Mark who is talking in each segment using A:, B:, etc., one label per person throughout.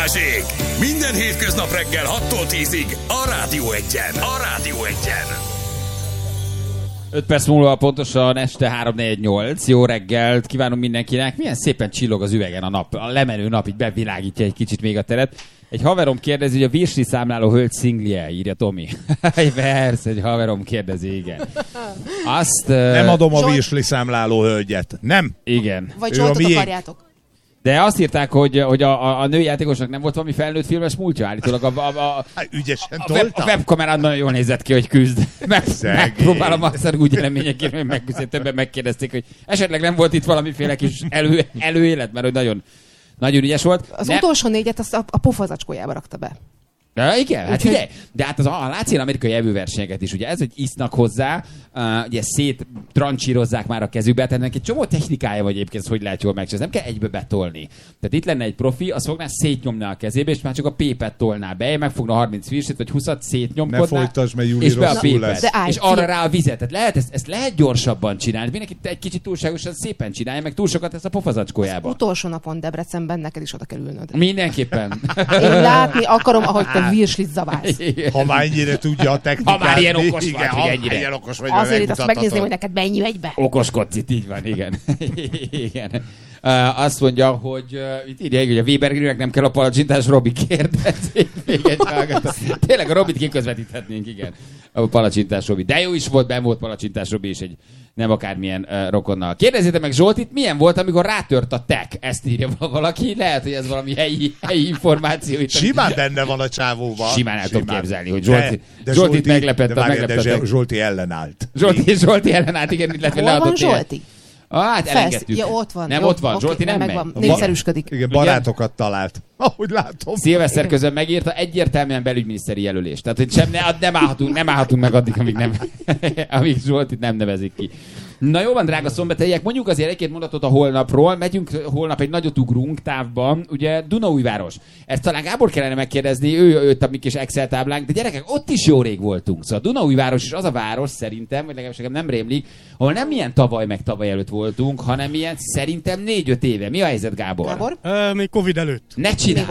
A: Balázsék! Minden hétköznap reggel 6-tól 10-ig a Rádió Egyen.
B: 5 perc múlva pontosan este 3-4-8. Jó reggelt kívánunk mindenkinek. Milyen szépen csillog az üvegen a nap. A lemenő nap így bevilágítja egy kicsit még a teret. Egy haverom kérdezi, hogy a virsli számláló hölgy szinglie, írja Tomi. Persze, egy haverom kérdezi, igen. Azt...
C: Nem adom a virsli számláló hölgyet. Nem.
B: Igen.
D: Vagy Zsoltot akarjátok.
B: De azt írták, hogy a női játékosnak nem volt valami felnőtt filmes múltja állítólag.
C: Ügyesen
B: a webkamerán nagyon jól nézett ki, hogy küzd. Megpróbálom azt úgy eleményekért, hogy megküzdeni. Többen megkérdezték, hogy esetleg nem volt itt valamiféle kis előélet, mert hogy nagyon ügyes volt.
D: Az utolsó 4-et azt a pofazacskójába rakta be.
B: Ja, igen, hát ugye, de hát látszik amerikai evőversenyeket is, ugye ez, hogy isznak hozzá, ugye széttrancsírozzák már a kezükbe, tehát ennek egy csomó technikája vagy egyébként, hogy lehet jól megcsinálni, nem kell egybe betolni. Tehát itt lenne egy profi, azt fogná szétnyomni a kezébe, és már csak a pépet tolná be, megfogna 30 virslit, vagy 20-at, szétnyomkodná,
C: ne folytasd, mert Júli
B: és be a
C: rosszul
B: pépet,
C: lesz.
B: és arra rá a vizet. Tehát lehet, ezt lehet gyorsabban csinálni, mindenki egy kicsit túlságosan szépen csinálja, meg túl sokat ezt a pofazacskójába.
D: Az utolsó napon Debrecenben neked is oda kell ülnöd.
B: Mindenképpen.
D: Én látni akarom, ahogy te virslit zaválsz.
C: Ha már ennyire tudja a technikát.
B: Ha már ilyen okos vagy, hogy ennyire.
C: Ilyen okos vagy,
D: azért itt azt megnézném, hogy neked mennyi megy be.
B: Okoskodsz itt, így van, igen. Igen. Azt mondja, hogy itt írják, hogy a Weber Grillnek nem kell a palacsintás, Robi kérdezi. Tényleg a Robit kiközvetíthetnénk, igen. A palacsintás Robi. De jó is volt, benn volt palacsintás Robi is egy nem akármilyen rokonnal. Kérdezzétek meg Zsoltit, milyen volt, amikor rátört a tek? Ezt írja valaki. Lehet, hogy ez valami helyi információ. Itt
C: simán benne van a csávóban.
B: Simán el tudom képzelni, hogy Zsoltit meglepett.
C: De Zsolti ellenállt.
B: Zsolti ellenállt, igen, illetve
D: hol van Zsolti?
B: Hát elengedtük.
D: Ja, ott van.
B: Nem, ott van. Zsolti nem megy.
D: Népszerűsködik.
C: Igen, barátokat talált. Ahogy látom.
B: Szilveszter közben megírta egyértelműen belügyminiszteri jelölést. Tehát, hogy nem állhatunk meg addig, amíg Zsoltit nem nevezik ki. Na jó van, drága szombathelyiek, mondjuk azért egy-két mondatot a holnapról. Megyünk holnap, egy nagyot ugrunk távban, ugye Dunaújváros. Ezt talán Gábor kellene megkérdezni, ő a mi kis Excel táblánk, de gyerekek, ott is jó rég voltunk. Szóval Dunaújváros is az a város szerintem, vagy legalábbis nekem nem rémlik, ahol nem milyen tavaly meg tavaly előtt voltunk, hanem ilyen szerintem 4-5 éve. Mi a helyzet, Gábor?
D: Gábor?
E: Még Covid előtt.
B: Ne csináld!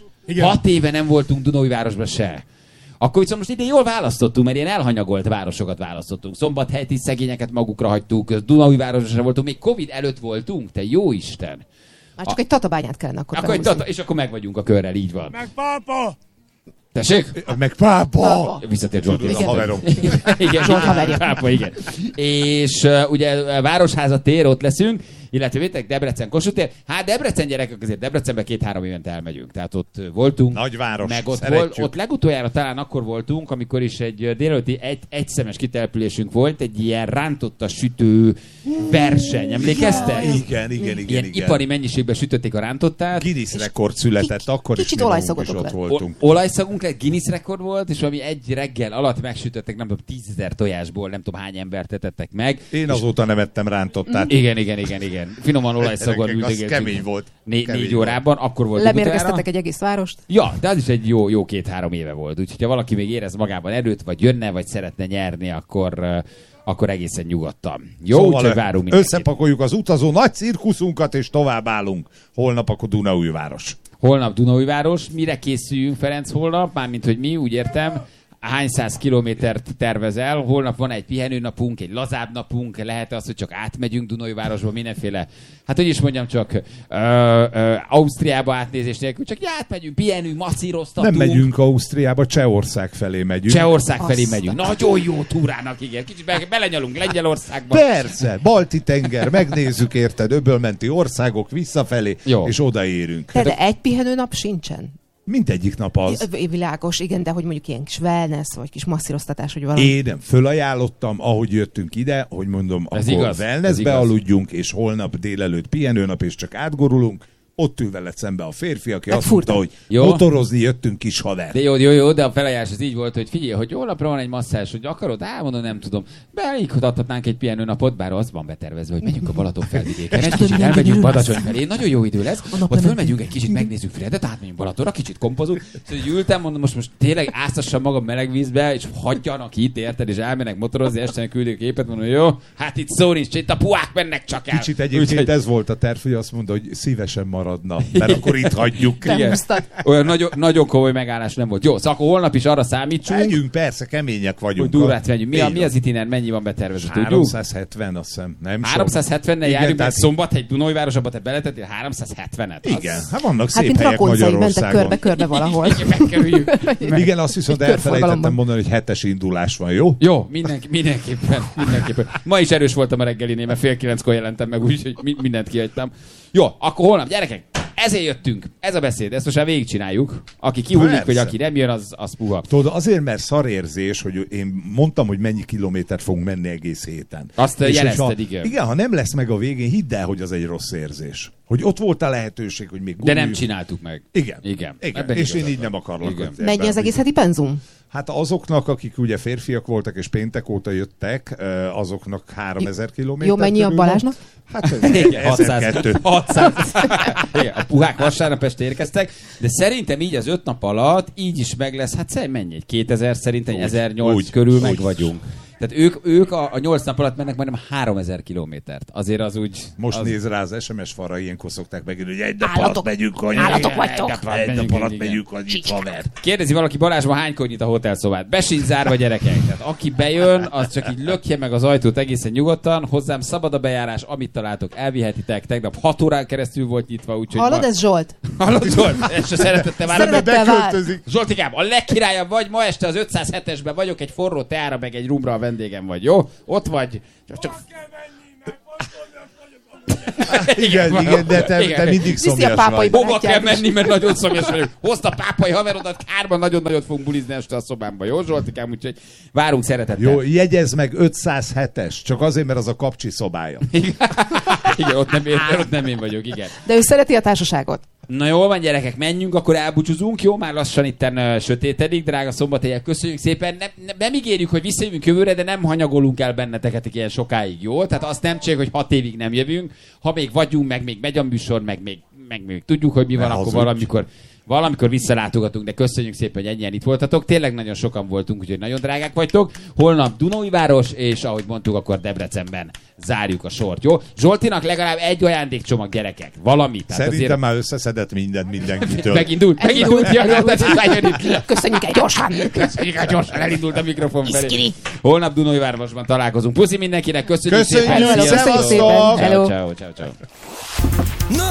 B: 6 éve nem voltunk Dunaújvárosban se. Akkor viszont most ide jól választottunk, mert ilyen elhanyagolt városokat választottunk. Szombathelyi szegényeket magukra hagytuk, Dunaújvárosra voltunk, még Covid előtt voltunk, te jó Isten!
D: Már csak egy Tatabányát kellene akkor
B: és akkor meg vagyunk a körrel, így van.
E: Meg pápa!
B: Tessék?
C: Meg pápa!
B: Visszatért Zsolti.
C: A haverom.
B: Igen,
D: Zsolt haverja.
B: Pápa, igen. És ugye Városháza tér, ott leszünk, illetve vétek Debrecen Kossuth tér. Hát Debrecen gyerekek, azért Debrecenbe 2-3 évente elmegyünk. Tehát ott voltunk.
C: Nagyváros,
B: meg ott legutoljára talán akkor voltunk, amikor is egy délelőtti egyszemes kitelepülésünk volt, egy ilyen rántotta sütő verseny. Emlékeztek?
C: Igen.
B: Ilyen ipari mennyiségben sütötték a rántottát.
C: Guinness rekord született, akkor
D: kicsit
C: is
D: olajszagotok
C: ott
D: lett.
C: voltunk.
B: Olajszagunk lett, Guinness rekord volt, és valami egy reggel alatt megsütöttek, nem tudom, 10 000 tojásból, nem tudom hány embert etettek meg.
C: Én azóta nem ettem rántottát.
B: Igen. Finoman olajszagon
C: üldögéltünk. Az kemény volt.
B: 4 órában, akkor volt
D: lemérgeztetek egy egész várost?
B: Ja, de az is egy jó 2-3 éve volt. Úgyhogy ha valaki még érez magában erőt, vagy jönne, vagy szeretne nyerni, akkor egészen nyugodtan. Jó,
C: szóval
B: úgyhogy várunk mindenkit.
C: Összepakoljuk az utazó nagy cirkuszunkat, és tovább állunk. Holnap akkor Dunaújváros.
B: Holnap Dunaújváros. Mire készüljünk, Ferenc, holnap? Mármint, hogy mi, úgy értem. Hány száz kilométert tervezel? Holnap van egy pihenőnapunk, egy lazább napunk, lehet az, hogy csak átmegyünk Dunaújvárosba, mindenféle, hát hogy is mondjam, csak Ausztriába átnézés nélkül, csak átmegyünk, pihenünk, masszíroztatunk.
C: Nem megyünk Ausztriába, Csehország felé megyünk.
B: Csehország felé megyünk. Nagyon jó túrának, igen. Kicsit belenyalunk Lengyelországba.
C: Persze, Balti-tenger, megnézzük, érted, öbölmenti országok visszafelé,
B: jó.
C: És odaérünk.
D: De egy pihenőnap sincsen.
C: Mindegyik nap az.
D: Világos, igen, de hogy mondjuk ilyen kis wellness, vagy kis masszíroztatás, vagy valami.
C: Én nem fölajánlottam, ahogy jöttünk ide, hogy mondom,
B: ez
C: akkor
B: igaz,
C: wellnessbe aludjunk, és holnap délelőtt pihenőnap, és csak átgurulunk. Ott ül veled szembe a férfi, aki azt mondta, hogy jó. Motorozni jöttünk, kis haver.
B: De jó, de a felajánlás az így volt, hogy figyelj, hogy holnapra van egy masszázs, hogy akarod, mondom, nem tudom. Beikhatathatnánk egy pihenőnapot, bár az van betervezve, hogy megyünk a Balaton felvidéken. Egy kicsit elmegyünk Badacsony felé, nagyon jó idő lesz. Ott fölmegyünk egy kicsit, megnézzük Fredet, átmegyünk Balatonra, kicsit kompozunk. Szóval ültem, mondom, most tényleg áztassam magam meleg vízbe, és hagyjanak itt, érted, és elmennek motorozni, este küldik képet, mondom, jó, hát itt szó nincs, itt a puák mennek csak el.
C: Kicsit egyébként ez volt a terv, hogy azt mondta, hogy szívesen maradna, mert akkor itt hagyjuk.
B: Olyan nagyon komoly megállás nem volt. Jó, szóval akkor holnap is arra számítsunk.
C: Megyünk, persze, kemények vagyunk.
B: Hogy durát megyünk. Mi az itiner? Mennyi van betervezve?
C: 370, azt hiszem. Nem
B: 370-nel járjunk, mert Szombathely, Dunajvárosba te beletettél 370-et.
C: Igen, hát vannak szép
D: mint
C: helyek Magyarországon.
D: mentek körbe valahol.
C: Igen, azt viszont elfelejtettem mondani, hogy 7-es indulás van, jó?
B: Jó, mindenképpen. Ma is erős voltam a reggelinél, mert 8:30-kor jelentem meg, úgyhogy mindent kihagytam. Jó, akkor holnap, gyerekek, ezért jöttünk. Ez a beszéd, ezt most már végigcsináljuk. Aki kihullik, vagy aki nem jön, az puha.
C: Tudod, azért, mert szarérzés, hogy én mondtam, hogy mennyi kilométert fogunk menni egész héten.
B: Azt jelezted, igen.
C: Igen, ha nem lesz meg a végén, hidd el, hogy az egy rossz érzés. Hogy ott volt a lehetőség, hogy még
B: de nem csináltuk meg.
C: Igen. És én így nem akarlak.
D: Mennyi az egész heti penzum?
C: Hát azoknak, akik ugye férfiak voltak és péntek óta jöttek, azoknak 3000 kilométer.
D: Jó, mennyi a Balázsnak?
C: Hát
B: 600. Igen, a puhák vasárnap este érkeztek, de szerintem így az 5 nap alatt így is meg lesz, hát mennyi? 2000 szerintem, 1008 körül meg vagyunk. Tehát ők a 8 nap alatt mennek majdnem 3000 kilométert. Azért az úgy...
C: Most néz rá az SMS falra, ilyenkor szokták megírni, hogy egy nap alatt megyünk annyit.
D: Állatok vagytok.
C: Egy nap alatt megyünk annyit, haver.
B: Kérdezi valaki, Balázsban hánykor nyit a hotelszobát? Be sincs zárva, gyerekek. Tehát aki bejön, az csak így lökje meg az ajtót egészen nyugodtan. Hozzám szabad a bejárás, amit találtok, elvihetitek. Tegnap 6 órán keresztül volt nyitva, úgyhogy...
D: Hallod, ez Zsolt?
B: Hallod, Zsolt? És a szeretettel várom,
C: beköltözik.
B: Zsoltikám, a legkirályabb vagy, ma este az 507-esben vagyok, egy forró teára, meg egy rumra a vendégem vagy, jó? Ott vagy. Csak...
C: Igen, de te mindig szomjas vagy.
B: Hova kell menni, mert nagyon szomjas vagyok. Hozta pápai haverodat, kárban nagyon-nagyon fogunk bulizni este a szobámba. Jó, Zsoltikám? Úgyhogy várunk szeretettel.
C: Jó, jegyezd meg 507-es, csak azért, mert az a kapcsi szobája.
B: Igen, ott nem én vagyok, igen.
D: De ő szereti a társaságot.
B: Na jól van, gyerekek, menjünk, akkor elbúcsúzunk, jó? Már lassan itten sötétedik, drága szombathelyek, köszönjük szépen. Nem ígérjük, hogy visszajövünk jövőre, de nem hanyagolunk el benneteket ilyen sokáig, jó? Tehát azt nem csináljuk, hogy 6 évig nem jövünk. Ha még vagyunk, meg még megy a műsor, meg még tudjuk, hogy mi van, akkor valamikor visszalátogatunk, de köszönjük szépen, hogy ennyien itt voltatok. Tényleg nagyon sokan voltunk, úgyhogy nagyon drágák vagytok. Holnap Dunaújváros, és ahogy mondtuk, akkor Debrecenben zárjuk a sort, jó? Zsoltinak legalább egy ajándékcsomag, gyerekek. Valamit.
C: Szerintem azért... már összeszedett mindenkitől.
B: Megindult.
D: Köszönjük el gyorsan.
B: Elindult a mikrofon felé. Holnap Dunaújvárosban találkozunk. Puszi mindenkinek, köszönjük szépen.
C: Szevasztok!
B: Ciao.